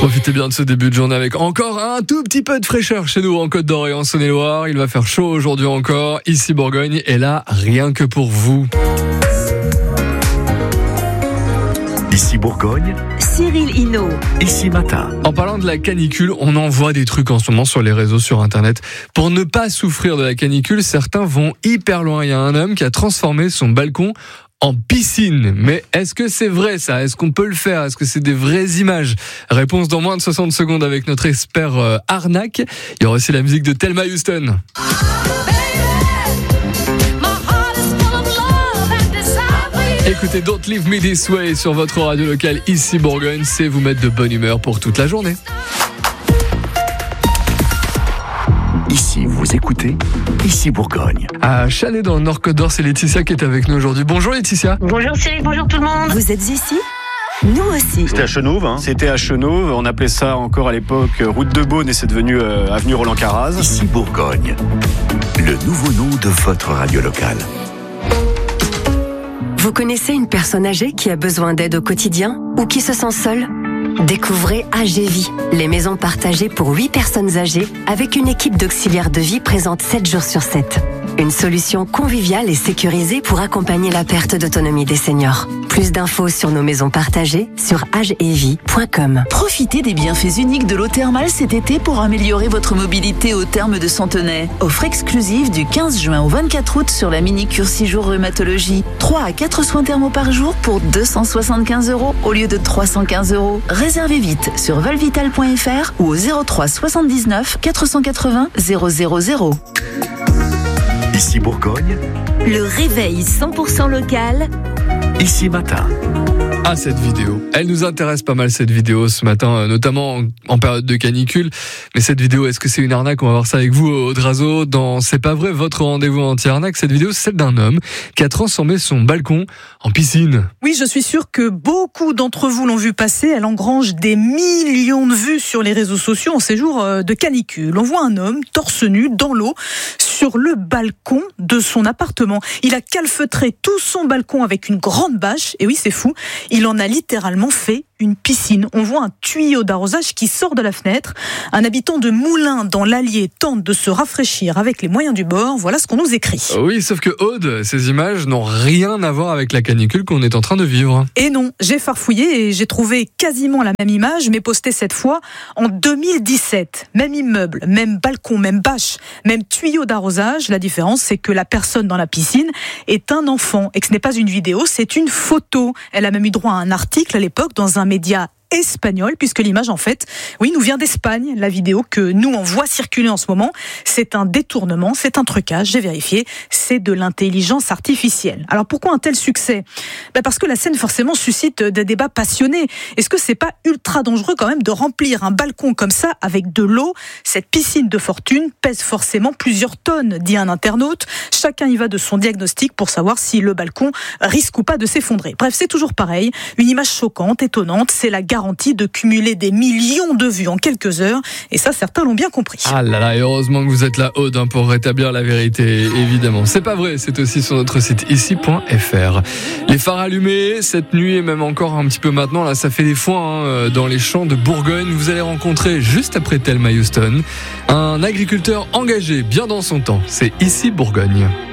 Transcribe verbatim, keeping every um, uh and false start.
Profitez bien de ce début de journée avec encore un tout petit peu de fraîcheur chez nous en Côte d'Or et en Saône-et-Loire. Il va faire chaud aujourd'hui encore. Ici Bourgogne est là rien que pour vous. Ici Bourgogne, Cyril Hinault. Ici Matin. En parlant de la canicule, on en voit des trucs en ce moment sur les réseaux, sur Internet. Pour ne pas souffrir de la canicule, certains vont hyper loin. Il y a un homme qui a transformé son balcon en piscine. Mais est-ce que c'est vrai ça ? Est-ce qu'on peut le faire ? Est-ce que c'est des vraies images ? Réponse dans moins de soixante secondes avec notre expert euh, arnaque. Il y aura aussi la musique de Thelma Houston. Écoutez Don't Leave Me This Way sur votre radio locale ici Bourgogne, c'est vous mettre de bonne humeur pour toute la journée. Ici, vous écoutez Ici Bourgogne. À Chalais dans le Nord Côte d'Or, c'est Laetitia qui est avec nous aujourd'hui. Bonjour Laetitia. Bonjour Cyril, bonjour tout le monde. Vous êtes ici ? Nous aussi. C'était à Chenauve, hein. C'était à Chenauve, on appelait ça encore à l'époque route de Beaune et c'est devenu euh, avenue Roland-Carraz. Ici Bourgogne, le nouveau nom de votre radio locale. Vous connaissez une personne âgée qui a besoin d'aide au quotidien ou qui se sent seule ? Découvrez A G Vie, les maisons partagées pour huit personnes âgées avec une équipe d'auxiliaires de vie présente sept jours sur sept. Une solution conviviale et sécurisée pour accompagner la perte d'autonomie des seniors. Plus d'infos sur nos maisons partagées sur agevie point com. Profitez des bienfaits uniques de l'eau thermale cet été pour améliorer votre mobilité au terme de Centenay. Offre exclusive du quinze juin au vingt-quatre août sur la mini-cure six jours rhumatologie. trois à quatre soins thermaux par jour pour deux cent soixante-quinze euros au lieu de trois cent quinze euros. Réservez vite sur valvital point f r ou au zéro trois soixante-dix-neuf quatre cent quatre-vingts zéro zéro zéro. Ici Bourgogne, Le réveil cent pour cent local. Ici Matin. Ah, cette vidéo. Elle nous intéresse pas mal, cette vidéo, ce matin, notamment en, en période de canicule. Mais cette vidéo, est-ce que c'est une arnaque ? On va voir ça avec vous, Audrazo, dans C'est pas vrai, votre rendez-vous anti-arnaque. Cette vidéo, c'est celle d'un homme qui a transformé son balcon en piscine. Oui, je suis sûre que beaucoup d'entre vous l'ont vu passer. Elle engrange des millions de vues sur les réseaux sociaux en ces jours de canicule. On voit un homme torse nu dans l'eau sur le balcon de son appartement. Il a calfeutré tout son balcon avec une grande bâche. Et oui, c'est fou. Il en a littéralement fait une piscine. On voit un tuyau d'arrosage qui sort de la fenêtre. Un habitant de Moulins dans l'Allier tente de se rafraîchir avec les moyens du bord. Voilà ce qu'on nous écrit. Oui, sauf que Aude, ces images n'ont rien à voir avec la canicule qu'on est en train de vivre. Et non, j'ai farfouillé et j'ai trouvé quasiment la même image, mais postée cette fois en deux mille dix-sept. Même immeuble, même balcon, même bâche, même tuyau d'arrosage. La différence, c'est que la personne dans la piscine est un enfant et que ce n'est pas une vidéo, c'est une photo. Elle a même eu droit à un article à l'époque dans un média espagnol, puisque l'image, en fait, oui, nous vient d'Espagne. La vidéo que nous, on voit circuler en ce moment, c'est un détournement, c'est un trucage, j'ai vérifié, c'est de l'intelligence artificielle. Alors, pourquoi un tel succès ? Ben parce que la scène, forcément, suscite des débats passionnés. Est-ce que c'est pas ultra dangereux, quand même, de remplir un balcon comme ça avec de l'eau ? Cette piscine de fortune pèse forcément plusieurs tonnes, dit un internaute. Chacun y va de son diagnostic pour savoir si le balcon risque ou pas de s'effondrer. Bref, c'est toujours pareil. Une image choquante, étonnante, c'est la garantie de cumuler des millions de vues en quelques heures. Et ça, certains l'ont bien compris. Ah là là, et heureusement que vous êtes là, Aude, hein, pour rétablir la vérité, évidemment. C'est pas vrai, c'est aussi sur notre site ici point f r. Les phares allumés, cette nuit et même encore un petit peu maintenant, là, ça fait des foins hein, dans les champs de Bourgogne. Vous allez rencontrer, juste après Thelma Houston, un agriculteur engagé, bien dans son temps. C'est ici Bourgogne.